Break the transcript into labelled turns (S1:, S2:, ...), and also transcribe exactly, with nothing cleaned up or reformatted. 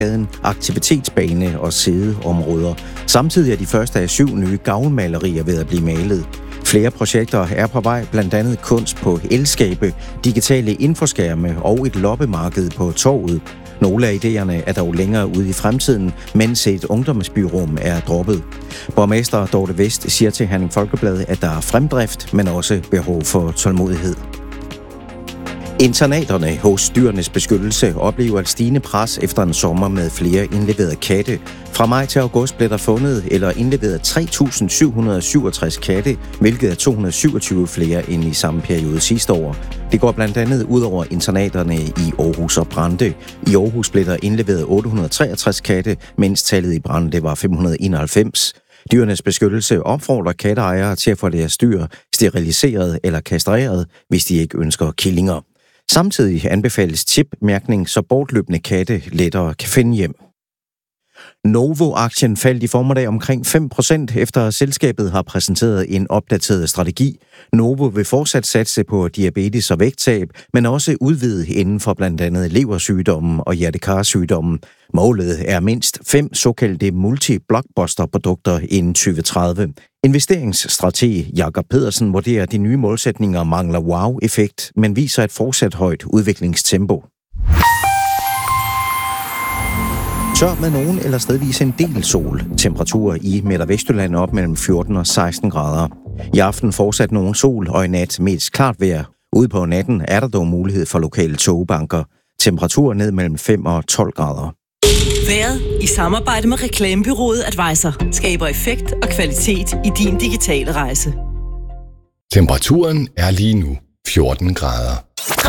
S1: aktivitetsbane og sædeområder. Samtidig er de første af syv nye gavlmalerier ved at blive malet. Flere projekter er på vej, blandt andet kunst på elskabe, digitale infoskærme og et loppemarked på torvet. Nogle af idéerne er dog længere ude i fremtiden, mens et ungdomsbyrum er droppet. Borgmester Dorte Vest siger til Herning Folkeblad, at der er fremdrift, men også behov for tålmodighed. Internaterne hos Dyrenes Beskyttelse oplever et stigende pres efter en sommer med flere indleverede katte. Fra maj til august blev der fundet eller indleveret tre tusind syv hundrede og syvogtres katte, hvilket er to hundrede og syvogtyve flere end i samme periode sidste år. Det går blandt andet ud over internaterne i Aarhus og Brande. I Aarhus blev der indleveret otte hundrede og treogtres katte, mens tallet i Brande var fem hundrede og enoghalvfems. Dyrenes Beskyttelse opfordrer katteejere til at få deres dyr steriliseret eller kastreret, hvis de ikke ønsker killinger. Samtidig anbefales chipmærkning, så bortløbende katte lettere kan finde hjem. Novo-aktien faldt i formiddag omkring fem procent, efter selskabet har præsenteret en opdateret strategi. Novo vil fortsat satse på diabetes og vægttab, men også udvide inden for blandt andet leversygdomme og hjertekarsygdomme. Målet er mindst fem såkaldte multi-blockbuster-produkter inden tyve tredive. Investeringsstrateg Jakob Pedersen vurderer, at de nye målsætninger mangler wow-effekt, men viser et fortsat højt udviklingstempo. Tør med nogen eller stedvis en del sol. Temperaturer i Midt- og Vestjylland op mellem fjorten og seksten grader. I aften fortsat nogen sol, og i nat mest klart vejr. Ude på natten er der dog mulighed for lokale togbanker. Temperaturer ned mellem fem og tolv grader.
S2: Været i samarbejde med reklamebureauet Advisor skaber effekt og kvalitet i din digitale rejse.
S3: Temperaturen er lige nu fjorten grader.